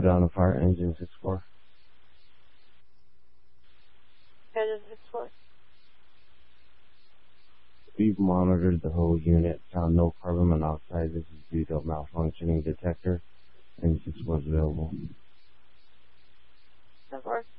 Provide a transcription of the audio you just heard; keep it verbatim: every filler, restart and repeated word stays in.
Put on the fire engine six four. Engine six four. We've monitored the whole unit, found no carbon monoxide. This is due to a malfunctioning detector. Engine six four is available. Of course.